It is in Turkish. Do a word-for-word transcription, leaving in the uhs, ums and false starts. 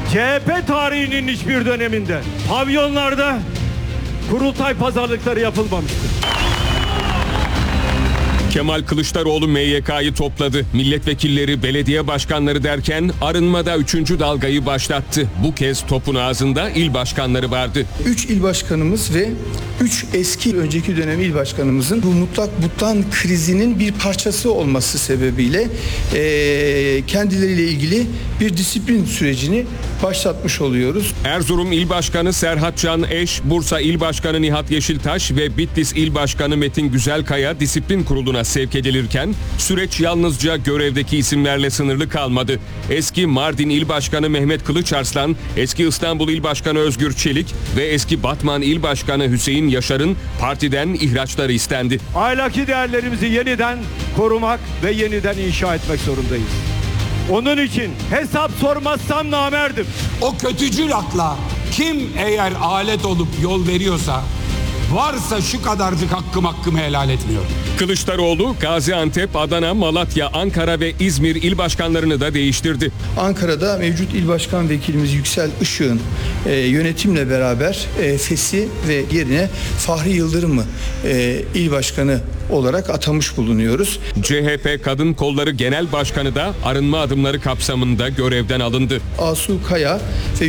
C H P tarihinin hiçbir döneminde pavyonlarda kurultay pazarlıkları yapılmamıştır. Kemal Kılıçdaroğlu M Y K'yı topladı. Milletvekilleri, belediye başkanları derken arınmada üçüncü dalgayı başlattı. Bu kez topun ağzında il başkanları vardı. Üç il başkanımız ve üç eski önceki dönem il başkanımızın bu mutlak butlan krizinin bir parçası olması sebebiyle e, kendileriyle ilgili bir disiplin sürecini başlatmış oluyoruz. Erzurum İl Başkanı Serhat Can Eş, Bursa İl Başkanı Nihat Yeşiltaş ve Bitlis İl Başkanı Metin Güzelkaya disiplin kuruluna sevk edilirken süreç yalnızca görevdeki isimlerle sınırlı kalmadı. Eski Mardin İl Başkanı Mehmet Kılıçarslan, eski İstanbul İl Başkanı Özgür Çelik ve eski Batman İl Başkanı Hüseyin Yaşar'ın partiden ihraçları istendi. Ahlaki değerlerimizi yeniden korumak ve yeniden inşa etmek zorundayız. Onun için hesap sormazsam namerdim. O kötücül akla kim eğer alet olup yol veriyorsa, varsa şu kadarcık hakkım hakkımı helal etmiyor. Kılıçdaroğlu, Gaziantep, Adana, Malatya, Ankara ve İzmir il başkanlarını da değiştirdi. Ankara'da mevcut il başkan vekilimiz Yüksel Işık'ın e, yönetimle beraber e, Fes'i ve yerine Fahri Yıldırım'ı e, il başkanı olarak atamış bulunuyoruz. C H P Kadın Kolları Genel Başkanı da arınma adımları kapsamında görevden alındı. Asu Kaya ve